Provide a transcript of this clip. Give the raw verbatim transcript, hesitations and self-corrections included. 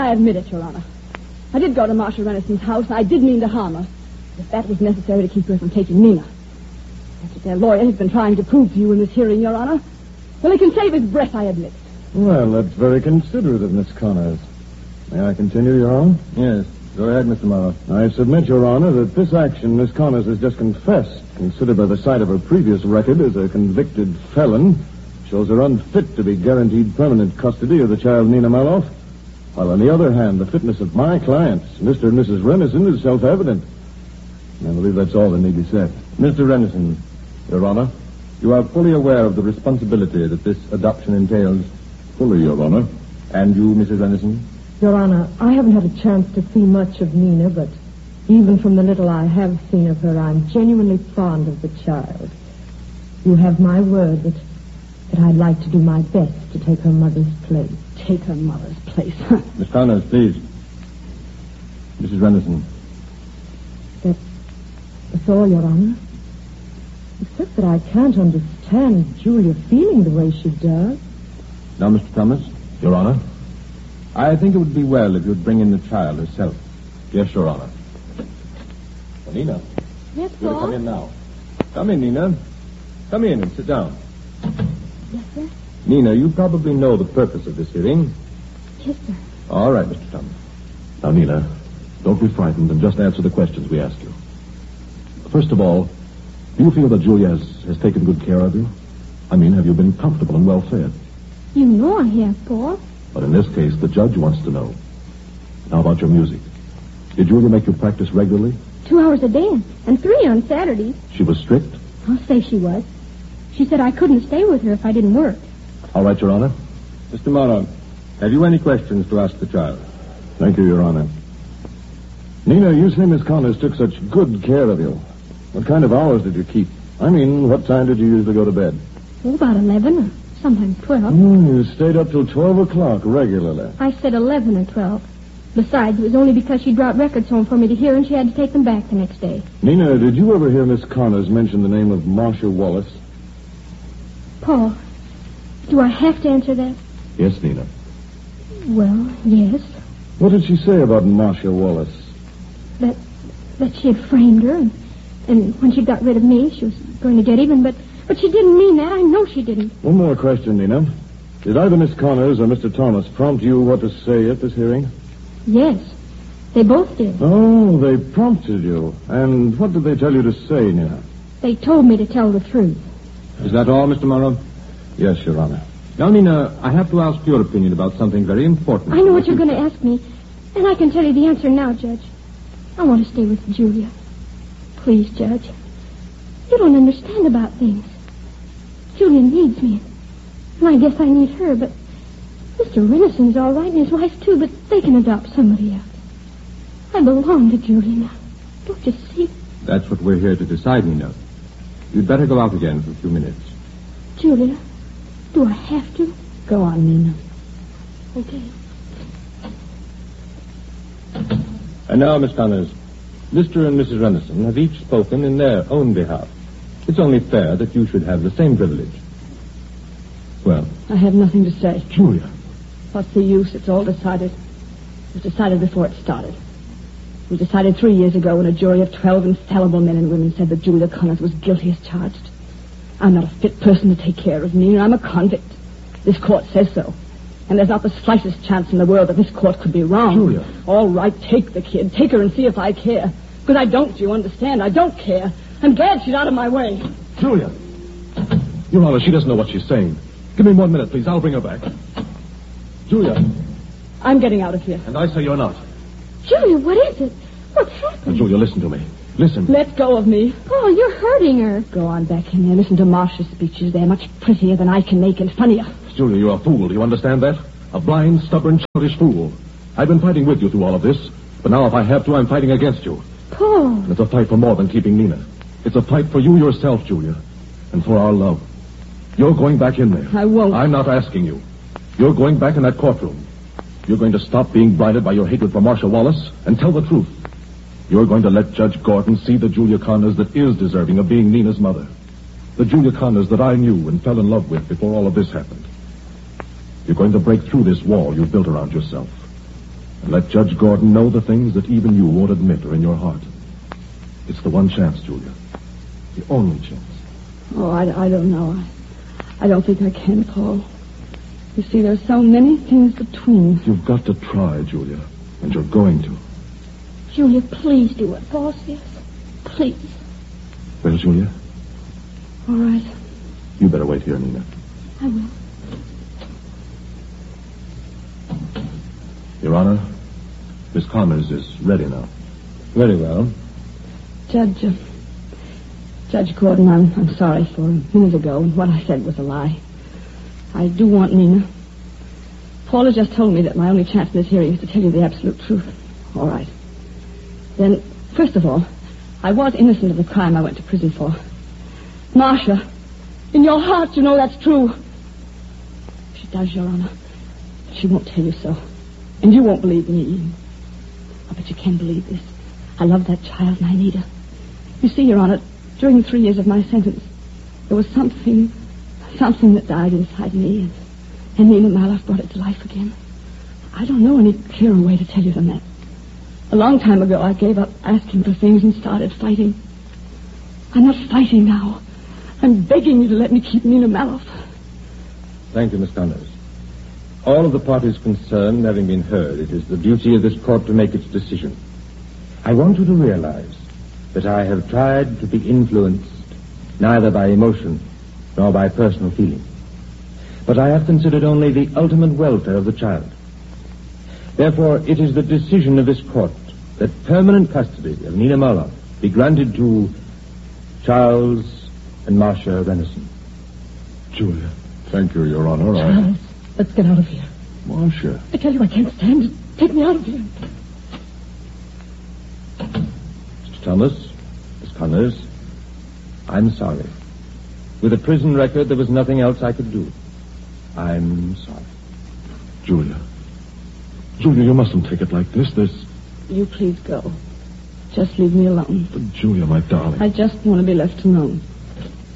I admit it, Your Honor. I did go to Marcia Rennison's house, and I did mean to harm her. If that was necessary to keep her from taking Nina. That's what their lawyer has been trying to prove to you in this hearing, Your Honor. Well, he can save his breath, I admit. Well, that's very considerate of Miss Connors. May I continue, Your Honor? Yes. Go ahead, Mister Morrow. I submit, Your Honor, that this action Miss Connors has just confessed, considered by the sight of her previous record as a convicted felon, shows her unfit to be guaranteed permanent custody of the child Nina Maloff. While, on the other hand, the fitness of my clients, Mister and Missus Rennison, is self-evident. I believe that's all that need be said. Mister Rennison, Your Honor, you are fully aware of the responsibility that this adoption entails? Fully, Your Honor. And you, Missus Rennison? Your Honor, I haven't had a chance to see much of Nina, but even from the little I have seen of her, I'm genuinely fond of the child. You have my word that, that I'd like to do my best to take her mother's place. Take her mother's place. Miss Connors, please. Missus Rennison. That, that's all, Your Honor. Except that I can't understand Julia feeling the way she does. Now, Mister Thomas. Your Honor? I think it would be well if you'd bring in the child herself. Yes, Your Honor. Well, Nina. Yes, You're to come in now. Come in, Nina. Come in and sit down. Yes, sir. Nina, you probably know the purpose of this hearing. Yes, sir. All right, Mister Thomas. Now, Nina, don't be frightened and just answer the questions we ask you. First of all, do you feel that Julia has, has taken good care of you? I mean, have you been comfortable and well fed? You know I have, Paul. But in this case, the judge wants to know. How about your music? Did Julia make you practice regularly? Two hours a day and three on Saturdays. She was strict? I'll say she was. She said I couldn't stay with her if I didn't work. All right, Your Honor. Mister Morrow, have you any questions to ask the child? Thank you, Your Honor. Nina, you say Miss Connors took such good care of you. What kind of hours did you keep? I mean, what time did you usually go to bed? Oh, about eleven or sometimes twelve. Mm, you stayed up till twelve o'clock regularly. I said eleven or twelve. Besides, it was only because she brought records home for me to hear and she had to take them back the next day. Nina, did you ever hear Miss Connors mention the name of Marcia Wallace? Paul, do I have to answer that? Yes, Nina. Well, yes. What did she say about Marcia Wallace? That that she had framed her, and, and when she got rid of me, she was going to get even, but, but she didn't mean that. I know she didn't. One more question, Nina. Did either Miss Connors or Mister Thomas prompt you what to say at this hearing? Yes, they both did. Oh, they prompted you. And what did they tell you to say, Nina? They told me to tell the truth. Is that all, Mister Morrow? Yes, Your Honor. Now, Nina, I have to ask your opinion about something very important. I know what you're going to ask me, and I can tell you the answer now, Judge. I want to stay with Julia. Please, Judge. You don't understand about things. Julia needs me, and I guess I need her, but Mister Rennison's all right, and his wife, too, but they can adopt somebody else. I belong to Julia now. Don't you see? That's what we're here to decide, Nina. You'd better go out again for a few minutes. Julia, do I have to? Go on, Nina. Okay. And now, Miss Connors, Mister and Missus Rennison have each spoken in their own behalf. It's only fair that you should have the same privilege. Well? I have nothing to say. Julia. What's the use? It's all decided. It was decided before it started. It was decided three years ago when a jury of twelve infallible men and women said that Julia Connors was guilty as charged. I'm not a fit person to take care of Nina. I'm a convict. This court says so. And there's not the slightest chance in the world that this court could be wrong. Julia. All right, take the kid. Take her and see if I care. Because I don't, you understand? I don't care. I'm glad she's out of my way. Julia. Your Honor, she doesn't know what she's saying. Give me one minute, please. I'll bring her back. Julia. I'm getting out of here. And I say you're not. Julia, what is it? What's happened? Now, Julia, listen to me. Listen. Let go of me. Paul, you're hurting her. Go on back in there. Listen to Marcia's speeches. They're much prettier than I can make and funnier. Julia, you're a fool. Do you understand that? A blind, stubborn, childish fool. I've been fighting with you through all of this, but now if I have to, I'm fighting against you. Paul. And it's a fight for more than keeping Nina. It's a fight for you yourself, Julia, and for our love. You're going back in there. I won't. I'm not asking you. You're going back in that courtroom. You're going to stop being blinded by your hatred for Marcia Wallace and tell the truth. You're going to let Judge Gordon see the Julia Connors that is deserving of being Nina's mother. The Julia Connors that I knew and fell in love with before all of this happened. You're going to break through this wall you've built around yourself Let Judge Gordon know the things that even you won't admit are in your heart. It's the one chance, Julia. The only chance. Oh, I, I don't know. I, I don't think I can, Paul. You see, there's so many things between. You've got to try, Julia. And you're going to. Julia, please do what Paul says. Please. Well, Julia? All right. You better wait here, Nina. I will. Your Honor, Miss Connors is ready now. Very well. Judge, uh, Judge Gordon, I'm, I'm sorry for a minute ago, and what I said was a lie. I do want Nina. Paul has just told me that my only chance in this hearing is to tell you the absolute truth. All right. Then, first of all, I was innocent of the crime I went to prison for. Marcia, in your heart, you know that's true. She does, Your Honor. She won't tell you so. And you won't believe me. Oh, but you can believe this. I love that child, and I need her. You see, Your Honor, during the three years of my sentence, there was something, something that died inside me, and, and Nina Maloff brought it to life again. I don't know any clearer way to tell you than that. A long time ago, I gave up asking for things and started fighting. I'm not fighting now. I'm begging you to let me keep Nina Maloff. Thank you, Miss Connors. All of the parties concerned having been heard, it is the duty of this court to make its decision. I want you to realize that I have tried to be influenced neither by emotion nor by personal feeling, but I have considered only the ultimate welfare of the child. Therefore, it is the decision of this court that permanent custody of Nina Maloff be granted to Charles and Marcia Renison. Julia. Thank you, Your Honor. Charles, let's get out of here. Marcia. I tell you, I can't stand it. Take me out of here. Mister Thomas, Miss Connors, I'm sorry. With a prison record, there was nothing else I could do. I'm sorry. Julia. Julia, you mustn't take it like this. There's... You please go. Just leave me alone. But Julia, my darling. I just want to be left alone.